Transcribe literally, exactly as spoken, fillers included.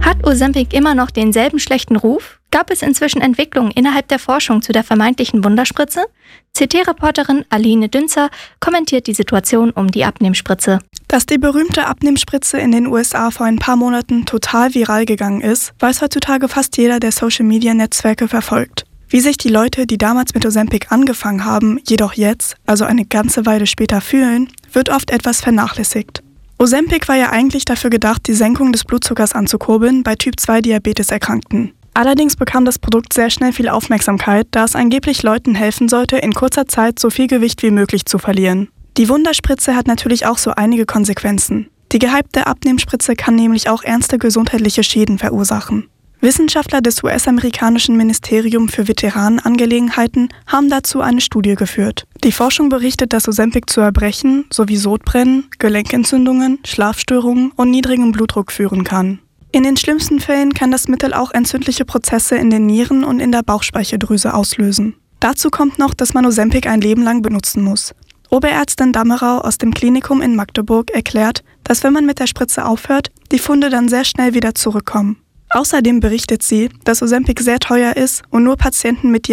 Hat Ozempic immer noch denselben schlechten Ruf? Gab es inzwischen Entwicklungen innerhalb der Forschung zu der vermeintlichen Wunderspritze? C T-Reporterin Aline Dünzer kommentiert die Situation um die Abnehmspritze. Dass die berühmte Abnehmspritze in den U S A vor ein paar Monaten total viral gegangen ist, weiß heutzutage fast jeder, der Social-Media-Netzwerke verfolgt. Wie sich die Leute, die damals mit Ozempic angefangen haben, jedoch jetzt, also eine ganze Weile später fühlen, wird oft etwas vernachlässigt. Ozempic war ja eigentlich dafür gedacht, die Senkung des Blutzuckers anzukurbeln bei Typ zwei Diabetes-Erkrankten. Allerdings bekam das Produkt sehr schnell viel Aufmerksamkeit, da es angeblich Leuten helfen sollte, in kurzer Zeit so viel Gewicht wie möglich zu verlieren. Die Wunderspritze hat natürlich auch so einige Konsequenzen. Die gehypte Abnehmspritze kann nämlich auch ernste gesundheitliche Schäden verursachen. Wissenschaftler des U S-amerikanischen Ministerium für Veteranenangelegenheiten haben dazu eine Studie geführt. Die Forschung berichtet, dass Ozempic zu Erbrechen sowie Sodbrennen, Gelenkentzündungen, Schlafstörungen und niedrigem Blutdruck führen kann. In den schlimmsten Fällen kann das Mittel auch entzündliche Prozesse in den Nieren und in der Bauchspeicheldrüse auslösen. Dazu kommt noch, dass man Ozempic ein Leben lang benutzen muss. Oberärztin Dammerau aus dem Klinikum in Magdeburg erklärt, dass wenn man mit der Spritze aufhört, die Funde dann sehr schnell wieder zurückkommen. Außerdem berichtet sie, dass Ozempic sehr teuer ist und nur Patienten mit